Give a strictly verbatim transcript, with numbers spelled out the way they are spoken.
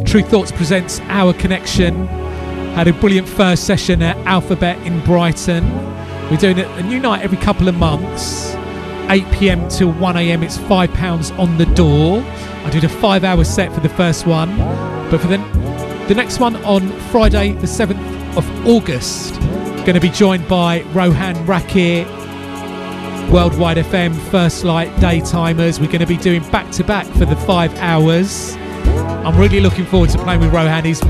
True Thoughts presents Our Connection. Had a brilliant first session at Alphabet in Brighton. We're doing a new night every couple of months, eight p.m. till one a.m. It's five pounds on the door. I did a five-hour set for the first one, but for the, the next one on Friday, the seventh of August, going to be joined by Rohan Rakir, Worldwide F M, First Light, Daytimers. We're going to be doing back-to-back for the five hours. I'm really looking forward to playing with Rohan. He's